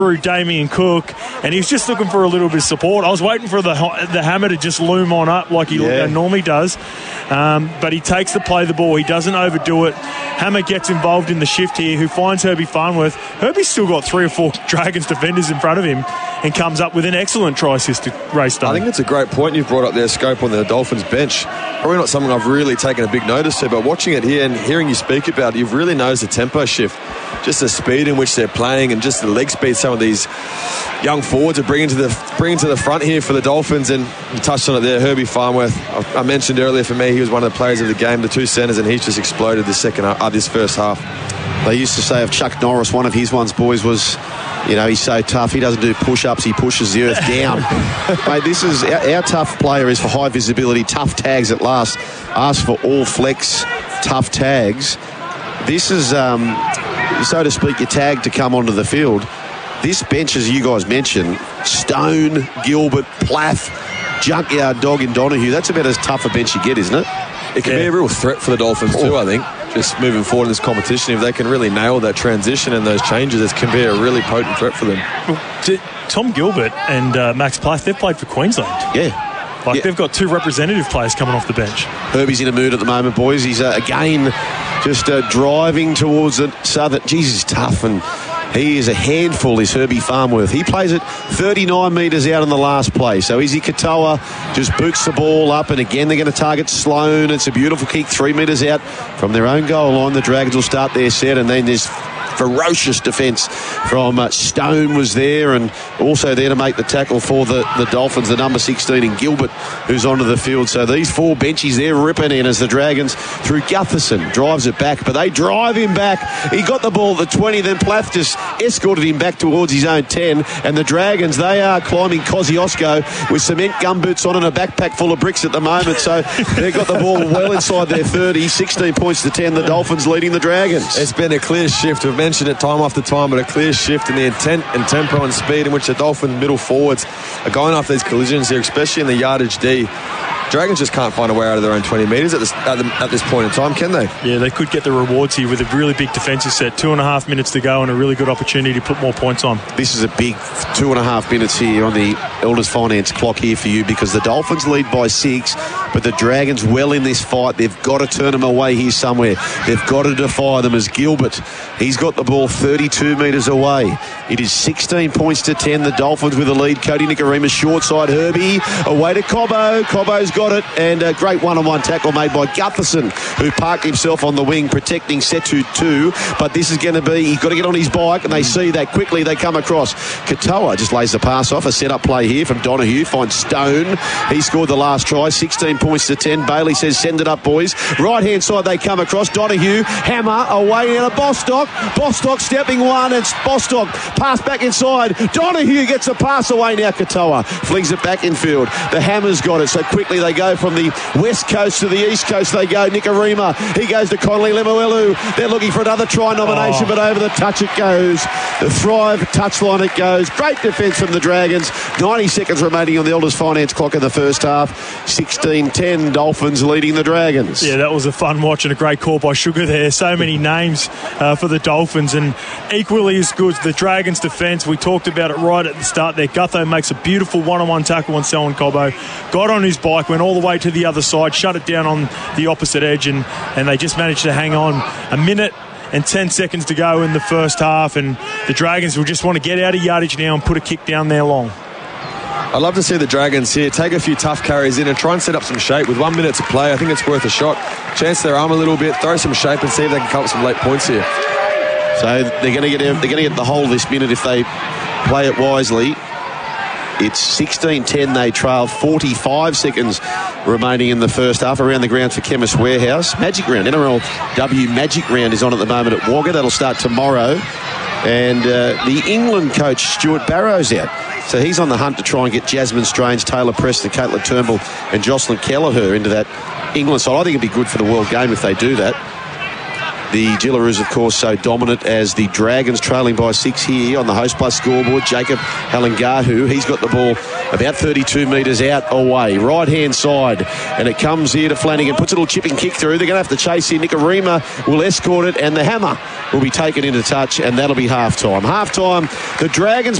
through Damien Cook, and he was just looking for a little bit of support. I was waiting for the hammer to just loom on up like he normally does, but he takes the play the ball. He doesn't overdo it. Hammer gets involved in the shift here, who finds Herbie Farnworth. Herbie's still got 3 or 4 Dragons defenders in front of him and comes up with an excellent try assist to Ray Stone. I think it's a great point you've brought up there, Scope, on the Dolphins bench. Probably not something I've really taken a big notice to, but watching it here and hearing you speak about it, you've really noticed the tempo shift, just the speed in which they're playing and just the leg speed some of these young forwards are bringing to the front here for the Dolphins. And you touched on it there, Herbie Farnworth. I mentioned earlier, for me, he was one of the players of the game, the 2 centres, and he's just exploded this first half. They used to say of Chuck Norris, one of his ones, boys, was, he's so tough, he doesn't do push-ups, he pushes the earth down. Mate, this is our tough player is for high visibility, tough tags at last. Ask for all flex, tough tags. This is, so to speak, your tag to come onto the field. This bench, as you guys mentioned, Stone, Gilbert, Plath, Junkyard Dog and Donahue, that's about as tough a bench you get, isn't it? It can be a real threat for the Dolphins too, I think. Just moving forward in this competition, if they can really nail that transition and those changes, it can be a really potent threat for them. Tom Gilbert and Max Plath, they've played for Queensland. Yeah. They've got 2 representative players coming off the bench. Herbie's in a mood at the moment, boys. He's, again, just driving towards the southern. Jesus, tough, and he is a handful, is Herbie Farnworth. He plays it 39 metres out in the last play. So Izzy Katoa just boots the ball up, and again they're going to target Sloan. It's a beautiful kick 3 metres out from their own goal line. The Dragons will start their set, and then there's ferocious defence from Stone was there, and also there to make the tackle for the Dolphins, the number 16 in Gilbert, who's onto the field. So these 4 benchies, they're ripping in as the Dragons through Gutherson drives it back, but they drive him back. He got the ball at the 20, then Plath just escorted him back towards his own 10, and the Dragons, they are climbing Kosciuszko with cement gumboots on and a backpack full of bricks at the moment. So they've got the ball well inside their 30, 16 points to 10, the Dolphins leading the Dragons. It's been a clear shift. We've mentioned it time after time, but a clear shift in the intent and tempo and speed in which the Dolphin middle forwards are going after these collisions here, especially in the yardage D. Dragons just can't find a way out of their own 20 metres at this point in time, can they? Yeah, they could get the rewards here with a really big defensive set. 2.5 minutes to go and a really good opportunity to put more points on. This is a big 2.5 minutes here on the Elders Finance clock here for you, because the Dolphins lead by 6, but the Dragons well in this fight. They've got to turn them away here somewhere. They've got to defy them as Gilbert. He's got the ball 32 metres away. It is 16 points to 10. The Dolphins with the lead. Cody Nicarima short side. Herbie away to Cobbo. Cobbo's got it, and a great one-on-one tackle made by Gutherson, who parked himself on the wing protecting Setu 2. But this is going to be, he's got to get on his bike, and they see that quickly. They come across. Katoa just lays the pass off. A set-up play here from Donahue. Finds Stone. He scored the last try. 16 points to 10. Bailey says, send it up, boys. Right-hand side they come across. Donahue, hammer away now to Bostock. Bostock stepping one, and Bostock pass back inside. Donahue gets a pass away now. Katoa flings it back infield. The Hammers got it, so quickly they go from the west coast to the east coast. They go. Nicarima, he goes to Connolly Lemuelu. They're looking for another try nomination, but over the touch it goes. The Thrive touchline it goes. Great defence from the Dragons. 90 seconds remaining on the Elders Finance clock in the first half. 16-10, Dolphins leading the Dragons. Yeah, that was a fun watch and a great call by Sugar there. So many names for the Dolphins, and equally as good the Dragons defence. We talked about it right at the start there. Gutho makes a beautiful one-on-one tackle on Selwyn Cobbo. Got on his bike, went all the way to the other side, shut it down on the opposite edge, and they just managed to hang on. A minute and 10 seconds to go in the first half, and the Dragons will just want to get out of yardage now and put a kick down there long. I'd love to see the Dragons here take a few tough carries in and try and set up some shape. With 1 minute to play, I think it's worth a shot. Chance their arm a little bit, throw some shape, and see if they can come up with some late points here. So they're going to get the whole this minute if they play it wisely. It's 16-10, they trail. 45 seconds remaining in the first half. Around the ground for Chemist Warehouse. Magic Round, NRLW Magic Round is on at the moment at Wagga. That'll start tomorrow. And the England coach, Stuart Barrow's out. So he's on the hunt to try and get Jasmine Strange, Taylor Preston, Caitlin Turnbull and Jocelyn Kelleher into that England side. I think it'd be good for the World Game if they do that. The Jillaroos, of course, so dominant as the Dragons trailing by 6 here on the Host Plus scoreboard. Jacob Halangatu, he's got the ball about 32 metres out away. Right-hand side. And it comes here to Flanagan. Puts a little chipping kick through. They're going to have to chase here. Nicarima will escort it. And the hammer will be taken into touch. And that'll be half-time. Half-time, the Dragons